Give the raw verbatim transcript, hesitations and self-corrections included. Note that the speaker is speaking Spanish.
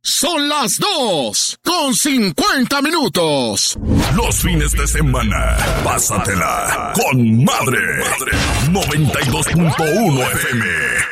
Son las dos con cincuenta minutos. Los fines de semana, pásatela con madre. noventa y dos punto uno F M.